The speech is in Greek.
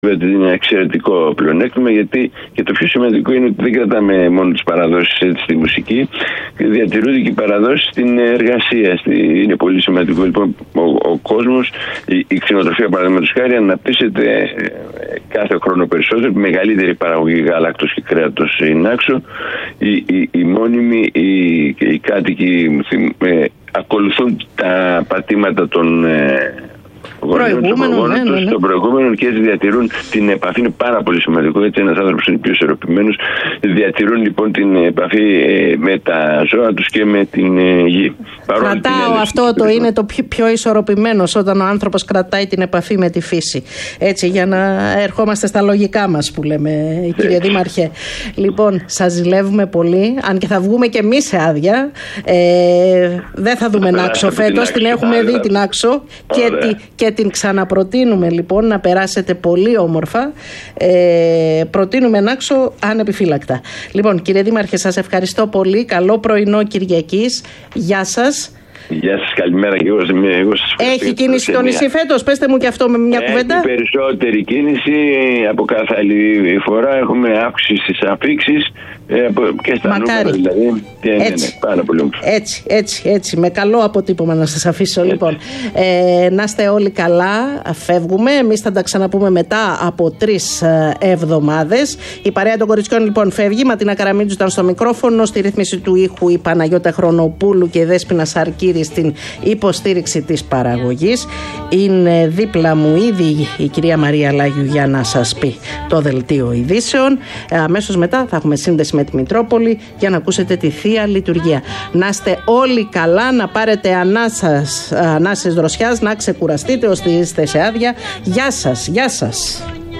ότι είναι ένα εξαιρετικό πλεονέκτημα, γιατί και το πιο σημαντικό είναι ότι δεν κρατάμε μόνο τις παραδόσεις στη μουσική, διατηρούνται και οι παραδόσεις στην εργασία. Είναι πολύ σημαντικό λοιπόν ο κόσμος, η κτηνοτροφία παραδείγματος χάρη αναπτύσσεται κάθε χρόνο περισσότερο, μεγαλύτερη παραγωγή γάλακτος και κρέατος στην Άξο. Οι μόνιμοι, οι κάτοικοι ακολουθούν τα πατήματα των των προηγούμενων και έτσι διατηρούν την επαφή. Είναι πάρα πολύ σημαντικό. Έτσι, ένας άνθρωπος είναι πιο ισορροπημένος. Διατηρούν λοιπόν την επαφή με τα ζώα τους και με την γη. Κρατάω αυτό το είναι το πιο ισορροπημένος, όταν ο άνθρωπος κρατάει την επαφή με τη φύση. Έτσι, για να ερχόμαστε στα λογικά μας που λέμε, κύριε Δήμαρχε. Λοιπόν, σας ζηλεύουμε πολύ. Αν και θα βγούμε και εμείς σε άδεια, δεν θα δούμε Νάξο φέτος. Την έχουμε δει την Άξο και την ξαναπροτείνουμε λοιπόν να περάσετε πολύ όμορφα. Προτείνουμε Νάξο ανεπιφύλακτα. Λοιπόν, κύριε Δήμαρχε, σας ευχαριστώ πολύ. Καλό πρωινό Κυριακής. Γεια σας. Γεια σας, καλημέρα και εγώ σας ευχαριστώ. Έχει κίνηση στο νησί φέτος, πέστε μου και αυτό με μια κουβέντα. Έχει περισσότερη κίνηση από κάθε άλλη φορά. Έχουμε αύξηση στις αφήξεις και στα νούμερα δηλαδή. Έτσι, πάρα πολύ όμορφα. Έτσι, με καλό αποτύπωμα να σας αφήσω. Λοιπόν, να είστε όλοι καλά, φεύγουμε. Εμείς θα τα ξαναπούμε μετά από 3 εβδομάδες. Η παρέα των κοριτσιών λοιπόν φεύγει. Ματίνα Καραμίτζου ήταν στο μικρόφωνο, στη ρύθμιση του ήχου η Παναγιώτα Χρονοπούλου και η Δέσποινα Σαρκύρη στην υποστήριξη της παραγωγής. Είναι δίπλα μου ήδη η κυρία Μαρία Λάγιου για να σας πει το δελτίο ειδήσεων. Αμέσως μετά θα έχουμε σύνδεση με τη Μητρόπολη για να ακούσετε τη Θεία Λειτουργία. Να είστε όλοι καλά, να πάρετε ανάσες δροσιάς, να ξεκουραστείτε ώστε είστε σε άδεια. Γεια σας.